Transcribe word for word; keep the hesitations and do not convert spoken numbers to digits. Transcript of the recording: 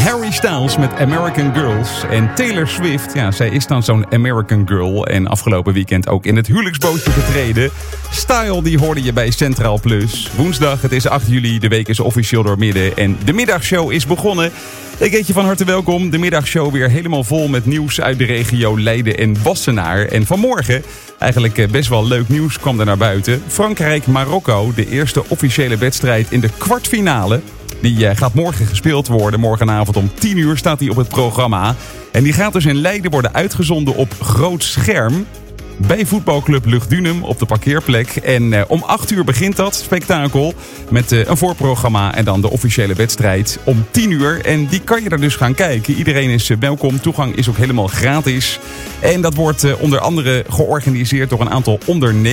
Harry Styles met American Girls. En Taylor Swift, ja, zij is dan zo'n American Girl. En afgelopen weekend ook in het huwelijksbootje getreden. Style, die hoorde je bij Centraal Plus. Woensdag, het is acht juli, de week is officieel doormidden. En de middagshow is begonnen. Ik heet je van harte welkom. De middagshow weer helemaal vol met nieuws uit de regio Leiden en Wassenaar. En vanmorgen, eigenlijk best wel leuk nieuws, kwam er naar buiten. Frankrijk-Marokko, de eerste officiële wedstrijd in de kwartfinale. Die gaat morgen gespeeld worden. Morgenavond om tien uur staat die op het programma. En die gaat dus in Leiden worden uitgezonden op groot scherm. Bij voetbalclub Luchtdunum op de parkeerplek. En eh, om acht uur begint dat spektakel. Met eh, een voorprogramma en dan de officiële wedstrijd om tien uur. En die kan je er dus gaan kijken. Iedereen is eh, welkom. Toegang is ook helemaal gratis. En dat wordt eh, onder andere georganiseerd door een aantal ondernemers.